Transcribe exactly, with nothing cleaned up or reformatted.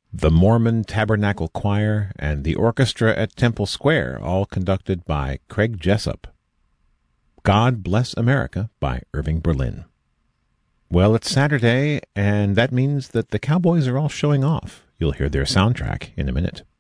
the Mormon Tabernacle Choir, and the orchestra at Temple Square, all conducted by Craig Jessup. God Bless America by Irving Berlin. Well, it's Saturday, and that means that the Cowboys are all showing off. You'll hear their soundtrack in a minute.